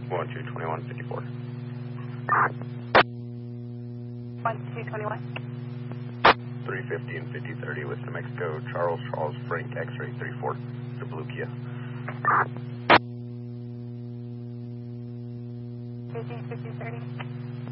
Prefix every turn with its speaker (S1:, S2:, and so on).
S1: 122154.
S2: 1221.
S1: 350 and 5030 with New Mexico, Charles Frank, X-ray 34, the blue Kia.
S2: 50, 50, 30.